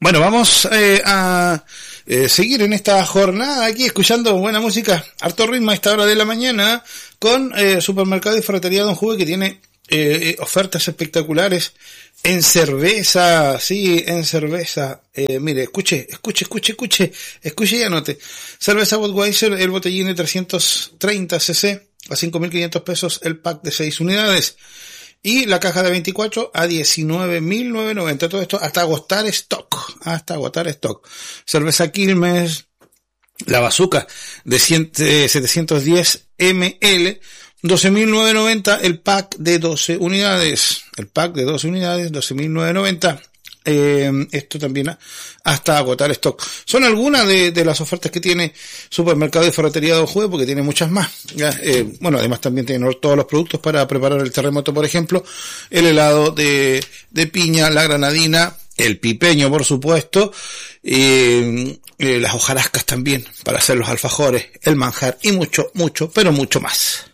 Bueno, vamos a seguir en esta jornada aquí escuchando buena música, harto ritmo a esta hora de la mañana con Supermercado y Ferretería Don Juve, que tiene ofertas espectaculares en cerveza, sí, en cerveza. Mire, escuche y anote. Cerveza Budweiser, el botellín de 330 cc a 5.500 pesos, el pack de 6 unidades. Y la caja de 24 a 19.990. Todo esto hasta agotar stock. Cerveza Quilmes, la Bazooka de 710 ml, 12.990. El pack de 12 unidades. 12.990. Esto también hasta agotar stock. Son algunas de las ofertas que tiene Supermercado y Ferretería Don Juve, porque tiene muchas más. Bueno, además también tiene todos los productos para preparar el terremoto, por ejemplo, el helado de piña, la granadina, el pipeño, por supuesto, las hojarascas también para hacer los alfajores, el manjar y mucho, pero mucho más.